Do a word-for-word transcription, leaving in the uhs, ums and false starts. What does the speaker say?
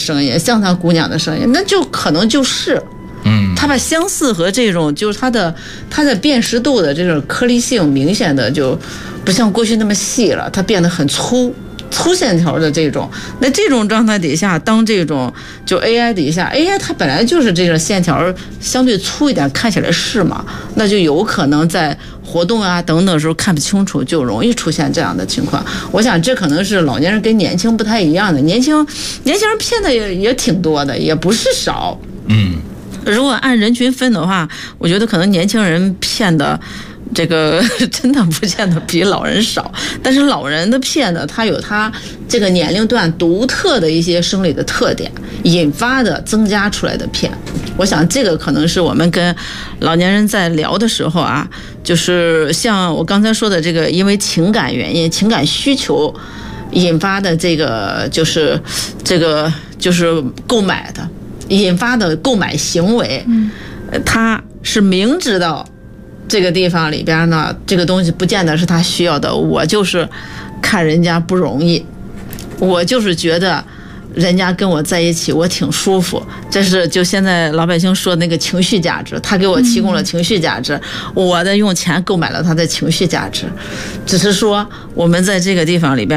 声音，像他姑娘的声音，那就可能就是。嗯，它把相似和这种就是它的它的辨识度的这种颗粒性明显的就不像过去那么细了，它变得很粗粗线条的这种。那这种状态底下，当这种就 A I 底下 A I 它本来就是这种线条相对粗一点，看起来是嘛，那就有可能在活动啊等等的时候看不清楚，就容易出现这样的情况。我想这可能是老年人跟年轻不太一样的，年轻年轻人骗的也也挺多的，也不是少。嗯。如果按人群分的话，我觉得可能年轻人骗的这个真的不见得比老人少，但是老人的骗的他有他这个年龄段独特的一些生理的特点引发的增加出来的骗。我想这个可能是我们跟老年人在聊的时候啊，就是像我刚才说的这个，因为情感原因、情感需求引发的这个就是这个就是购买的。引发的购买行为，嗯，他是明知道这个地方里边呢，这个东西不见得是他需要的，我就是看人家不容易，我就是觉得人家跟我在一起我挺舒服，这是就现在老百姓说那个情绪价值，他给我提供了情绪价值，我的用钱购买了他的情绪价值，只是说我们在这个地方里边